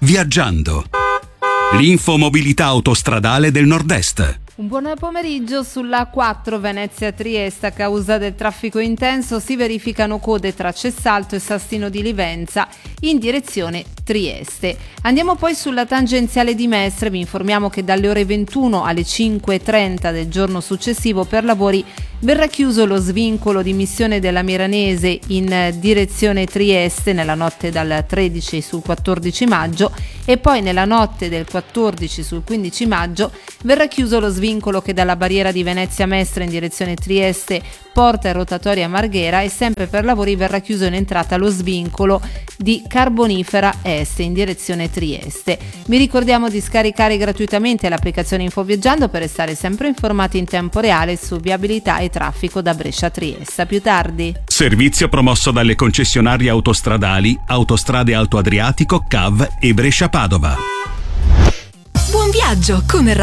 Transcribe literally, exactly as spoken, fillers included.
Viaggiando. L'infomobilità autostradale del Nord-Est. Un buon pomeriggio. Sulla A quattro Venezia-Trieste, a causa del traffico intenso si verificano code tra Cessalto e Sastino di Livenza in direzione Trieste. Andiamo poi sulla tangenziale di Mestre. Vi informiamo che dalle ore ventuno alle cinque e trenta del giorno successivo per lavori verrà chiuso lo svincolo di Missione della Miranese in direzione Trieste nella notte dal tredici sul quattordici maggio, e poi nella notte del quattordici sul quindici maggio verrà chiuso lo svincolo che dalla barriera di Venezia Mestre in direzione Trieste porta in rotatoria Marghera, e sempre per lavori verrà chiuso in entrata lo svincolo di Carbonifera Est in direzione Trieste. Vi ricordiamo di scaricare gratuitamente l'applicazione InfoViaggiando per restare sempre informati in tempo reale su viabilità e traffico da Brescia a Trieste. A più tardi. Servizio promosso dalle concessionarie autostradali Autostrade Alto Adriatico, C A V e Brescia Padova. Buon viaggio con